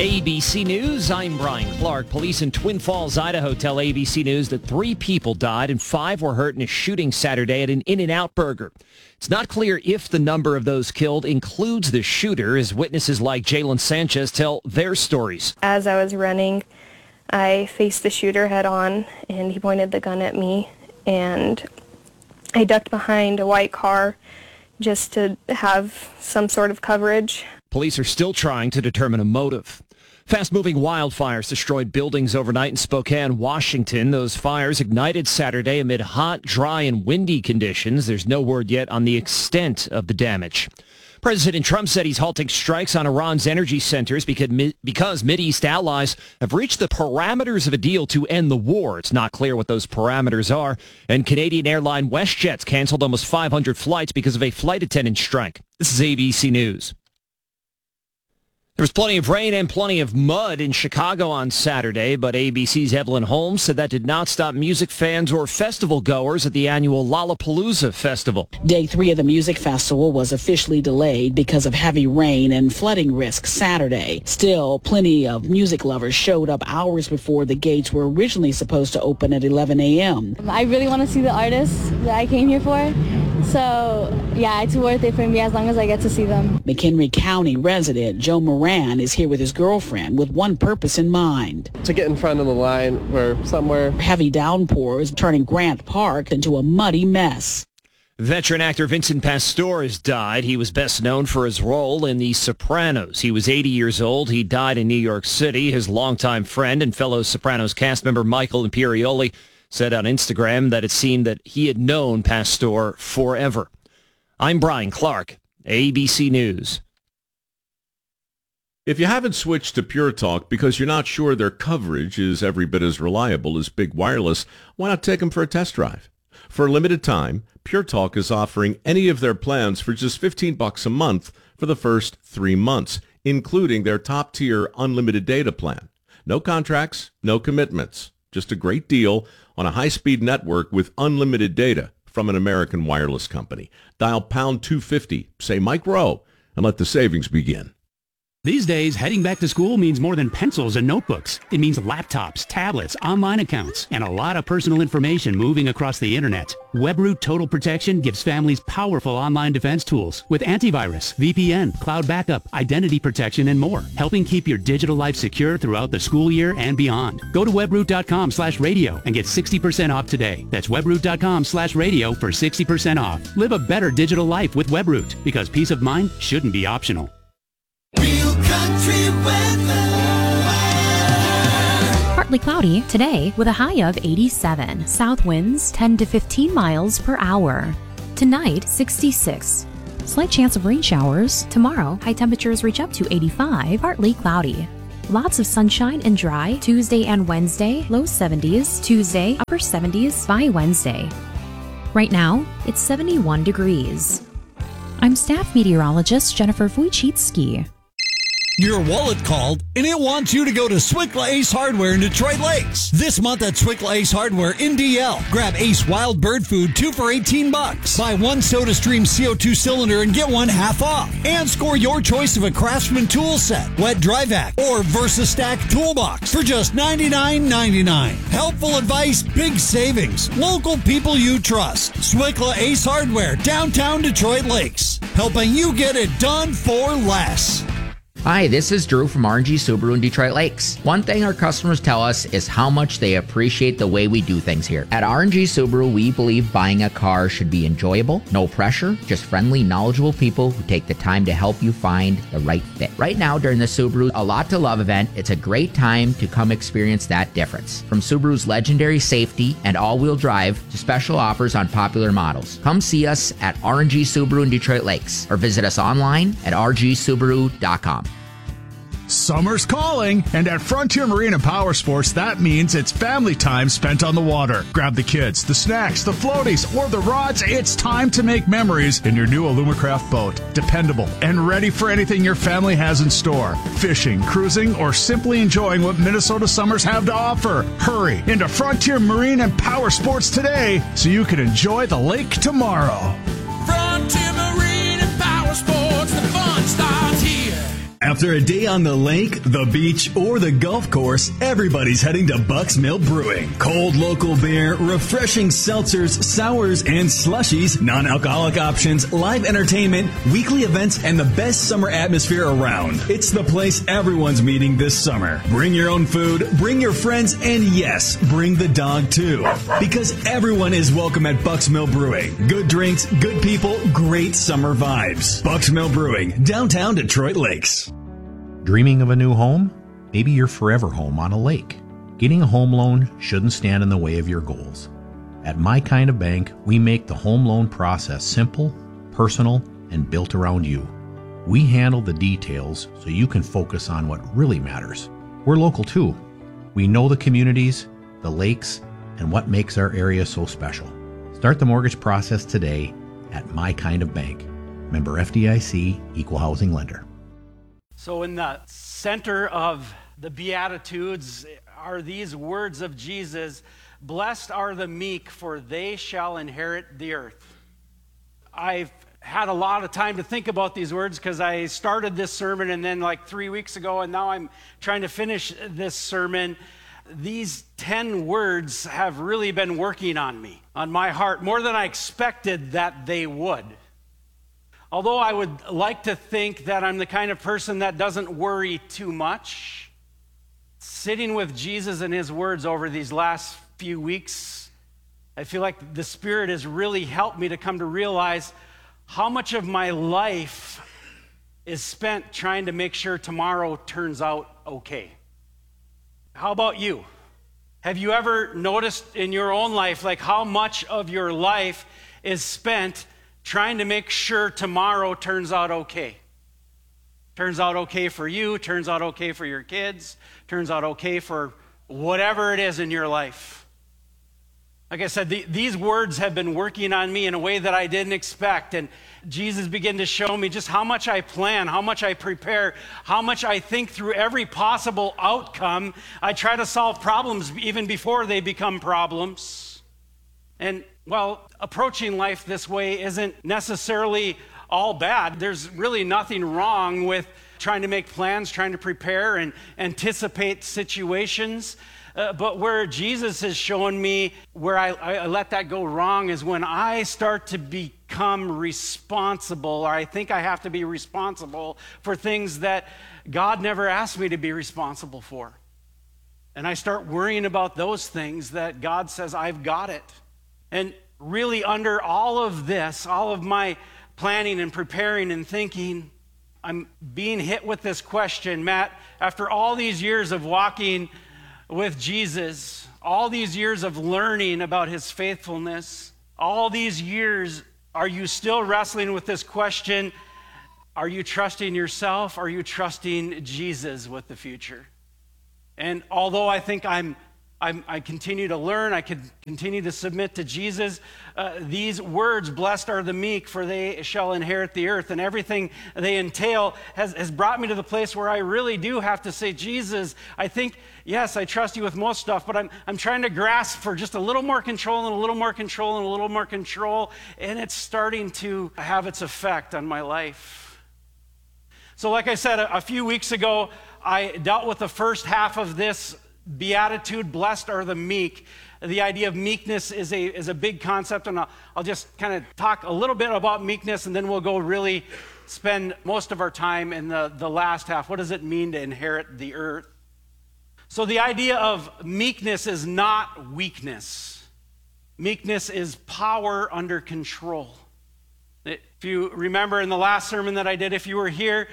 ABC News, I'm Brian Clark. Police in Twin Falls, Idaho tell ABC News that 3 people died and 5 were hurt in a shooting Saturday at an In-N-Out Burger. It's not clear if the number of those killed includes the shooter, as witnesses like Jalen Sanchez tell their stories. As I was running, I faced the shooter head on, and he pointed the gun at me, and I ducked behind a white car just to have some sort of coverage. Police are still trying to determine a motive. Fast-moving wildfires destroyed buildings overnight in Spokane, Washington. Those fires ignited Saturday amid hot, dry, and windy conditions. There's no word yet on the extent of the damage. President Trump said he's halting strikes on Iran's energy centers because Mideast allies have reached the parameters of a deal to end the war. It's not clear what those parameters are. And Canadian airline WestJet's canceled almost 500 flights because of a flight attendant strike. This is ABC News. There was plenty of rain and plenty of mud in Chicago on Saturday, but ABC's Evelyn Holmes said that did not stop music fans or festival goers at the annual Lollapalooza Festival. Day 3 of the music festival was officially delayed because of heavy rain and flooding risk Saturday. Still, plenty of music lovers showed up hours before the gates were originally supposed to open at 11 a.m. I really want to see the artists that I came here for. So, yeah, it's worth it for me as long as I get to see them. McHenry County resident Joe Moran is here with his girlfriend with one purpose in mind. To get in front of the line or somewhere. Heavy downpours turning Grant Park into a muddy mess. Veteran actor Vincent Pastore has died. He was best known for his role in The Sopranos. He was 80 years old. He died in New York City. His longtime friend and fellow Sopranos cast member Michael Imperioli said on Instagram that it seemed that he had known Pastore forever. I'm Brian Clark, ABC News. If you haven't switched to Pure Talk because you're not sure their coverage is every bit as reliable as Big Wireless, why not take them for a test drive? For a limited time, Pure Talk is offering any of their plans for just $15 a month for the first 3 months, including their top-tier unlimited data plan. No contracts, no commitments. Just a great deal on a high-speed network with unlimited data from an American wireless company. Dial pound 250, say Mike Rowe, and let the savings begin. These days, heading back to school means more than pencils and notebooks. It means laptops, tablets, online accounts, and a lot of personal information moving across the internet. WebRoot Total Protection gives families powerful online defense tools with antivirus, VPN, cloud backup, identity protection, and more, helping keep your digital life secure throughout the school year and beyond. Go to webroot.com/radio and get 60% off today. That's webroot.com/radio for 60% off. Live a better digital life with WebRoot, because peace of mind shouldn't be optional. Real country weather. Partly cloudy today with a high of 87. South winds 10 to 15 miles per hour. Tonight, 66. Slight chance of rain showers. Tomorrow, high temperatures reach up to 85. Partly cloudy. Lots of sunshine and dry. Tuesday and Wednesday, low 70s. Tuesday, upper 70s by Wednesday. Right now, it's 71 degrees. I'm staff meteorologist Jennifer Wojcicki. Your wallet called, and it wants you to go to Swickla Ace Hardware in Detroit Lakes. This month at Swickla Ace Hardware in DL, grab Ace Wild Bird Food 2 for $18. Buy 1 SodaStream CO2 cylinder and get 1 half off. And score your choice of a Craftsman tool set, wet dry vac, or VersaStack toolbox for just $99.99. Helpful advice, big savings. Local people you trust. Swickla Ace Hardware, downtown Detroit Lakes. Helping you get it done for less. Hi, this is Drew from RNG Subaru in Detroit Lakes. One thing our customers tell us is how much they appreciate the way we do things here. At RNG Subaru, we believe buying a car should be enjoyable, no pressure, just friendly, knowledgeable people who take the time to help you find the right fit. Right now, during the Subaru A Lot to Love event, it's a great time to come experience that difference. From Subaru's legendary safety and all-wheel drive to special offers on popular models. Come see us at RNG Subaru in Detroit Lakes or visit us online at rgsubaru.com. Summer's calling, and at Frontier Marine and Power Sports, that means it's family time spent on the water. Grab the kids, the snacks, the floaties, or the rods. It's time to make memories in your new Alumacraft boat. Dependable and ready for anything your family has in store. Fishing, cruising, or simply enjoying what Minnesota summers have to offer. Hurry into Frontier Marine and Power Sports today so you can enjoy the lake tomorrow. Frontier Marine and Power Sports, the fun starts here. After a day on the lake, the beach, or the golf course, everybody's heading to Bucks Mill Brewing. Cold local beer, refreshing seltzers, sours, and slushies, non-alcoholic options, live entertainment, weekly events, and the best summer atmosphere around. It's the place everyone's meeting this summer. Bring your own food, bring your friends, and yes, bring the dog too. Because everyone is welcome at Bucks Mill Brewing. Good drinks, good people, great summer vibes. Bucks Mill Brewing, downtown Detroit Lakes. Dreaming of a new home? Maybe your forever home on a lake. Getting a home loan shouldn't stand in the way of your goals. At My Kind of Bank, we make the home loan process simple, personal, and built around you. We handle the details so you can focus on what really matters. We're local too. We know the communities, the lakes, and what makes our area so special. Start the mortgage process today at My Kind of Bank. Member FDIC, Equal Housing Lender. So in the center of the Beatitudes are these words of Jesus, "Blessed are the meek, for they shall inherit the earth." I've had a lot of time to think about these words because I started this sermon and then like 3 weeks ago, and now I'm trying to finish this sermon. These 10 words have really been working on me, on my heart, more than I expected that they would. Although I would like to think that I'm the kind of person that doesn't worry too much, sitting with Jesus and his words over these last few weeks, I feel like the Spirit has really helped me to come to realize how much of my life is spent trying to make sure tomorrow turns out okay. How about you? Have you ever noticed in your own life, like how much of your life is spent trying to make sure tomorrow turns out okay? Turns out okay for you, turns out okay for your kids, turns out okay for whatever it is in your life. Like I said, these words have been working on me in a way that I didn't expect. And Jesus began to show me just how much I plan, how much I prepare, how much I think through every possible outcome. I try to solve problems even before they become problems. And well, approaching life this way isn't necessarily all bad. There's really nothing wrong with trying to make plans, trying to prepare and anticipate situations. But where Jesus has shown me where I let that go wrong is when I start to become responsible, or I think I have to be responsible for things that God never asked me to be responsible for. And I start worrying about those things that God says, I've got it. And really under all of this, all of my planning and preparing and thinking, I'm being hit with this question, Matt, after all these years of walking with Jesus, all these years of learning about his faithfulness, all these years, are you still wrestling with this question? Are you trusting yourself? Are you trusting Jesus with the future? And although I think I continue to learn, I can continue to submit to Jesus, these words, blessed are the meek, for they shall inherit the earth, and everything they entail has brought me to the place where I really do have to say, Jesus, I think, yes, I trust you with most stuff, but I'm trying to grasp for just a little more control and a little more control and a little more control, and it's starting to have its effect on my life. So like I said, a few weeks ago, I dealt with the first half of this beatitude, blessed are the meek. The idea of meekness is a big concept, and I'll just kind of talk a little bit about meekness, and then we'll go really spend most of our time in the last half. What does it mean to inherit the earth? So the idea of meekness is not weakness. Meekness is power under control. If you remember in the last sermon that I did, if you were here,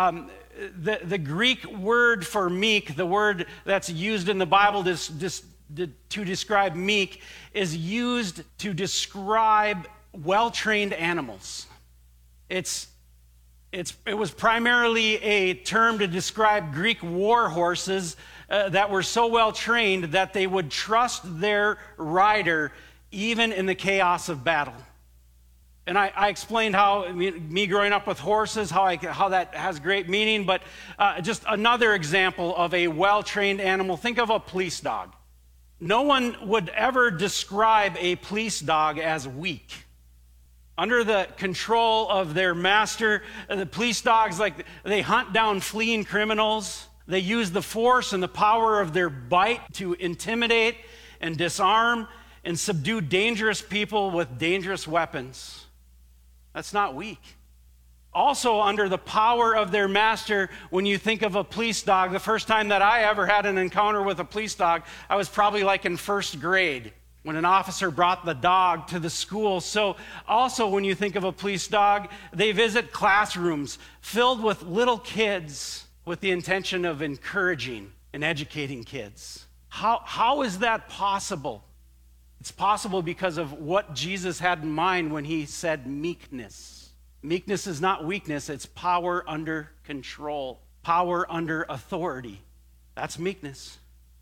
the Greek word for meek, the word that's used in the Bible to describe meek, is used to describe well-trained animals. It was primarily a term to describe Greek war horses that were so well-trained that they would trust their rider even in the chaos of battle. And I explained how me growing up with horses, how that has great meaning, but just another example of a well-trained animal. Think of a police dog. No one would ever describe a police dog as weak. Under the control of their master, the police dogs, like, they hunt down fleeing criminals. They use the force and the power of their bite to intimidate and disarm and subdue dangerous people with dangerous weapons. That's not weak. Also, under the power of their master, when you think of a police dog, the first time that I ever had an encounter with a police dog, I was probably like in first grade when an officer brought the dog to the school. So also, when you think of a police dog, they visit classrooms filled with little kids with the intention of encouraging and educating kids. How is that possible? It's possible because of what Jesus had in mind when he said meekness. Meekness is not weakness, it's power under control, power under authority. That's meekness.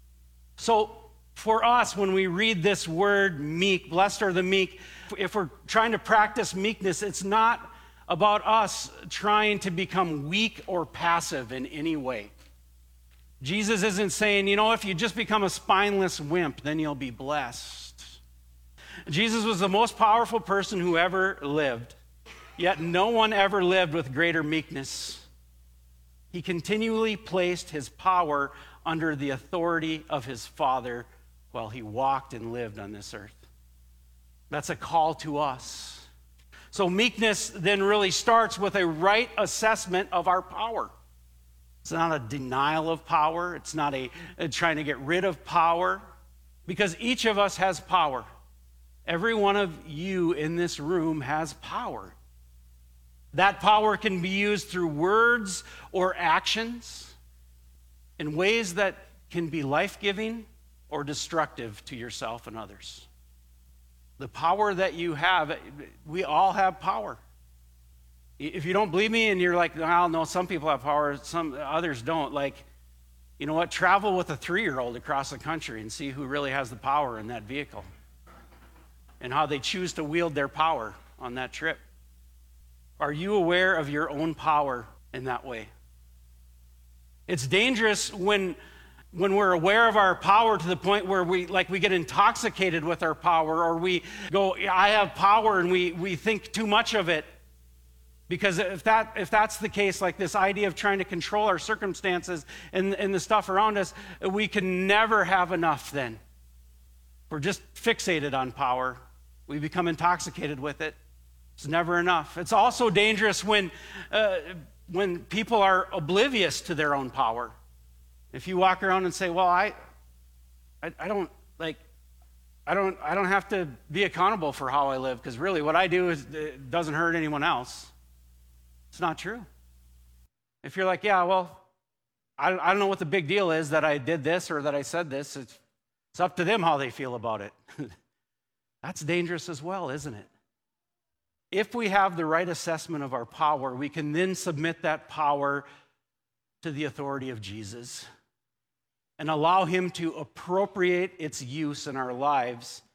So for us, when we read this word meek, blessed are the meek, if we're trying to practice meekness, it's not about us trying to become weak or passive in any way. Jesus isn't saying, if you just become a spineless wimp, then you'll be blessed. Jesus was the most powerful person who ever lived, yet no one ever lived with greater meekness. He continually placed his power under the authority of his Father while he walked and lived on this earth. That's a call to us. So meekness then really starts with a right assessment of our power. It's not a denial of power. It's not a trying to get rid of power, because each of us has power. Every one of you in this room has power. That power can be used through words or actions in ways that can be life-giving or destructive to yourself and others. The power that you have, we all have power. If you don't believe me and you're like, well, no, some people have power, some others don't, you know what? Travel with a 3-year-old across the country and see who really has the power in that vehicle and how they choose to wield their power on that trip. Are you aware of your own power in that way? It's dangerous when we're aware of our power to the point where we get intoxicated with our power, or we go, I have power, and we think too much of it. Because if that's the case, like this idea of trying to control our circumstances and the stuff around us, we can never have enough then. We're just fixated on power. We become intoxicated with it. It's never enough. It's also dangerous when people are oblivious to their own power. If you walk around and say, "Well, I don't have to be accountable for how I live, because really what I do it doesn't hurt anyone else." It's not true. If you're like, "Yeah, well, I don't know what the big deal is that I did this or that I said this. It's up to them how they feel about it." That's dangerous as well, isn't it? If we have the right assessment of our power, we can then submit that power to the authority of Jesus and allow him to appropriate its use in our lives